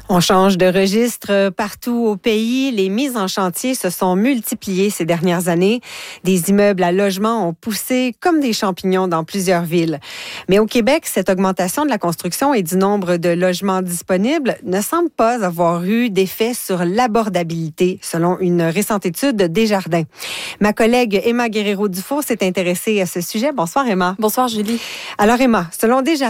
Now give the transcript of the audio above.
On change de registre partout au pays. Les mises en chantier se sont multipliées ces dernières années. Des immeubles à logement ont poussé comme des champignons dans plusieurs villes. Mais au Québec, cette augmentation de la construction et du nombre de logements disponibles ne semble pas avoir eu d'effet sur l'abordabilité, selon une récente étude de Desjardins. Ma collègue Emma Guerrero-Dufault s'est intéressée à ce sujet. Bonsoir, Emma. Bonsoir, Julie. Alors, Emma, selon Desjardins,